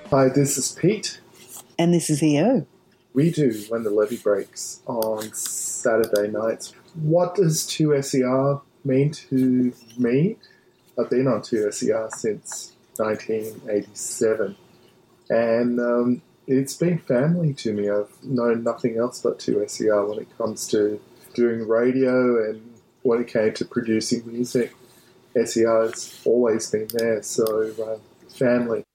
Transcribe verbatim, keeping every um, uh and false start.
Hi, this is Pete. And this is E O. We do When the Levee Breaks on Saturday nights. What does two S E R mean to me? I've been on two S E R since nineteen eighty-seven. And um, it's been family to me. I've known nothing else but two S E R when it comes to doing radio and when it came to producing music. S E R has always been there, so uh, family.